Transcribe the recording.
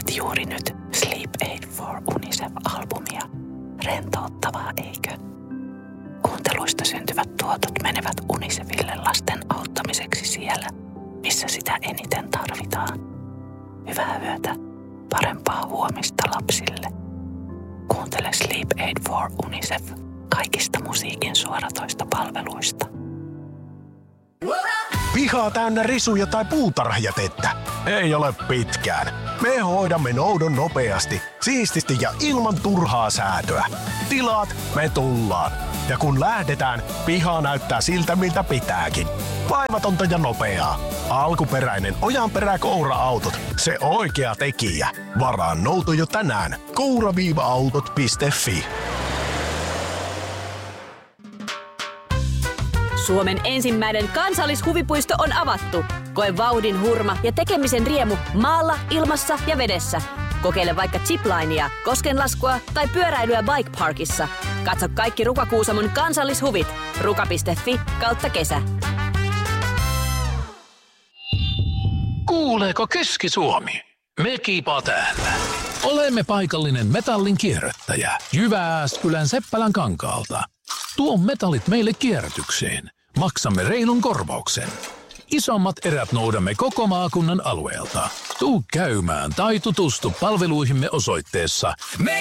Kuuntelet juuri nyt Sleep Aid for UNICEF-albumia. Rentouttavaa, eikö? Kuunteluista syntyvät tuotot menevät UNICEFille lasten auttamiseksi siellä, missä sitä eniten tarvitaan. Hyvää yötä, parempaa huomista lapsille. Kuuntele Sleep Aid for UNICEF kaikista musiikin suoratoista palveluista. Pihaa täynnä risuja tai puutarhajätettä? Ei ole pitkään. Me hoidamme noudon nopeasti, siististi ja ilman turhaa säätöä. Tilaat, me tullaan. Ja kun lähdetään, piha näyttää siltä, miltä pitääkin. Vaivatonta ja nopeaa. Alkuperäinen Ojanperä-Koura-autot. Se oikea tekijä. Varaa nouto jo tänään. koura-autot.fi. Suomen ensimmäinen kansallishuvipuisto on avattu. Koe vauhdin hurma ja tekemisen riemu maalla, ilmassa ja vedessä. Kokeile vaikka ziplinea, koskenlaskua tai pyöräilyä Bike Parkissa. Katso kaikki Ruka-Kuusamon kansallishuvit. ruka.fi/kesä. Kuuleeko Keski-Suomi? Me kiipa täällä. Olemme paikallinen metallin kierrättäjä Jyväskylän Seppälän kankaalta. Tuo metallit meille kierrätykseen. Maksamme reilun korvauksen. Isommat erät noudamme koko maakunnan alueelta. Tuu käymään tai tutustu palveluihimme osoitteessa